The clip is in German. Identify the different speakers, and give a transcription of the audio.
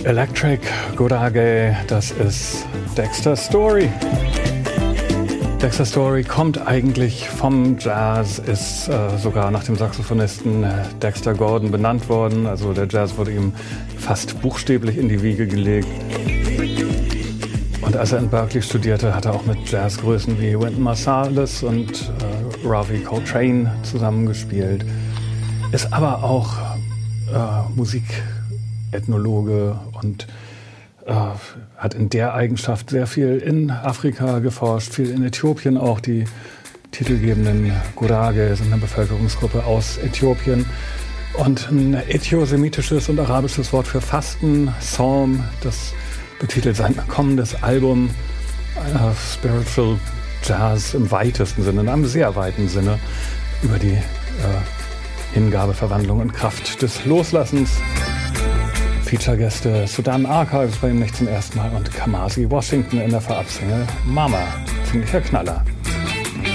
Speaker 1: Electric Gurage, das ist Dexter Story. Dexter Story kommt eigentlich vom Jazz, ist sogar nach dem Saxophonisten Dexter Gordon benannt worden. Also der Jazz wurde ihm fast buchstäblich in die Wiege gelegt. Und als er in Berkeley studierte, hat er auch mit Jazzgrößen wie Wynton Marsalis und Ravi Coltrane zusammengespielt. Ist aber auch Musikethnologe und hat in der Eigenschaft sehr viel in Afrika geforscht, viel in Äthiopien auch. Die titelgebenden Gurage sind eine Bevölkerungsgruppe aus Äthiopien. Und ein äthiosemitisches und arabisches Wort für Fasten, Psalm, das betitelt sein kommendes Album Spiritual Jazz im weitesten Sinne, in einem sehr weiten Sinne, über die Hingabe, Verwandlung und Kraft des Loslassens. Feature-Gäste Sudan Archives bei ihm nicht zum ersten Mal und Kamasi Washington in der Vorabsingle Mama. Ziemlicher Knaller.